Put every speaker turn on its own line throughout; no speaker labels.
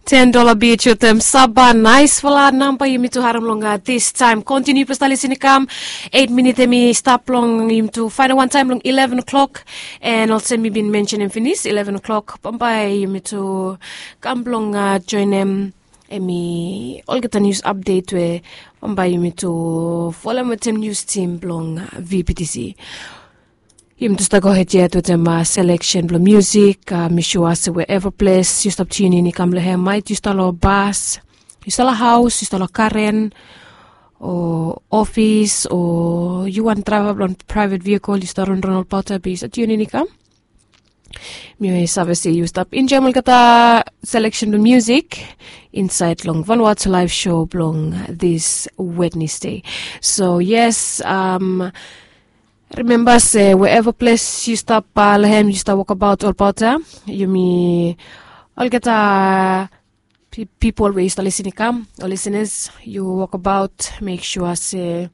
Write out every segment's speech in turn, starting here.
$10 beach with them Sabah nice wala nampa yumi to haram longa this time continue pastali sinikam 8 minutes me stop long yum to final one time long 11 o'clock and also me been mentioning finish 11 o'clock pampai yumi to come long join them emi all get a news update we pampai yumi to follow with them news team long VPTC. You just go ahead yet with them selection blo music, Mishua se wherever place you stop tuning in come lehe might you start a bus, you start a house, you start a car or office or you want to travel on private vehicle, you start on Ronald Potter be so tuning in come. Me service you stop in Jamal kata selection of music inside long Vanuatu live show long this Wednesday. So yes, remember, say wherever place you stop, you stop walk about or powder, you me all get people where you start listening come or listeners, you walk about, make sure say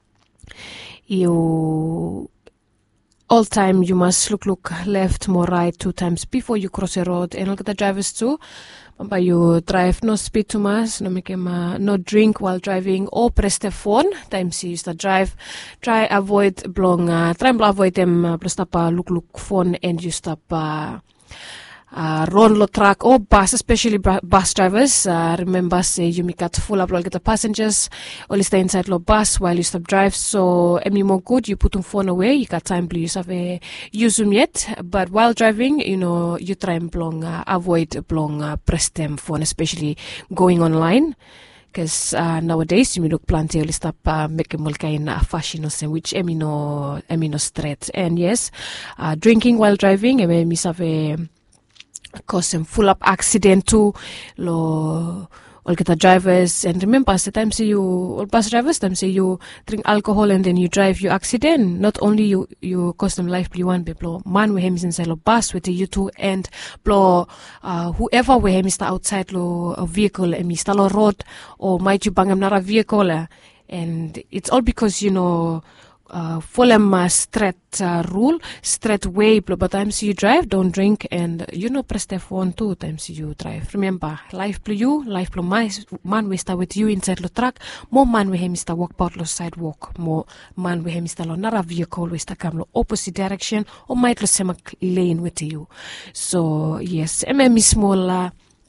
you all time you must look left, more right 2 times before you cross a road, and all get the drivers too. But you drive no speed too much, no make no drink while driving or press the phone. Times you start drive, try avoid avoid them stop look phone and you stop run lo truck or bus, especially bus drivers. Remember say you make it full up get the passengers only stay inside lo bus while you stop drive. So any more good you put your phone away, you got time please have a use them yet. But while driving, you know, you try and avoid press them phone, especially going online. Because nowadays you look plenty of stop making mulkain fashion which no straight. And yes, drinking while driving miss have a cause some full up accident too all get the drivers. And remember sometimes you all bus drivers sometimes you drink alcohol and then you drive, you accident, not only you cause them life you want blow man we him inside the bus with you too and blow whoever we him is outside a vehicle and Mr. Lo road or might you bang him not a vehicle and it's all because you know follow straight rule, straight way. But times you drive, don't drink, and you know press the phone 2 times you drive. Remember, life play you, life play man we start with you inside the truck. More man we him start walk about the sidewalk. More man we him start not a vehicle we start come the opposite direction or might lo same lane with you. So yes, small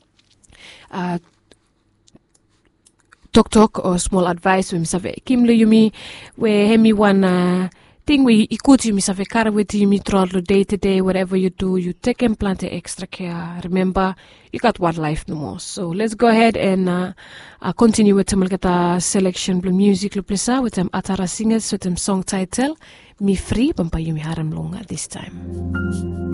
talk or small advice we misave kimlo yumi we hemi one thing we ikut you misave car with you mi throughout day to day whatever you do you take and plant extra care. Remember you got one life no more. So let's go ahead and continue with some selection blue music luplesa with them atara singers with them song title Me Free Pampa Yumi Haram Longa this time.